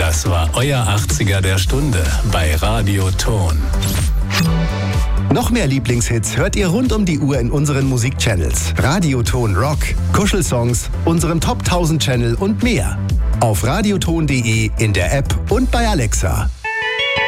Das war euer 80er der Stunde bei Radio Ton. Noch mehr Lieblingshits hört ihr rund um die Uhr in unseren Musikchannels. Radio Ton Rock, Kuschelsongs, unserem Top 1000 Channel und mehr. Auf radioton.de, in der App und bei Alexa.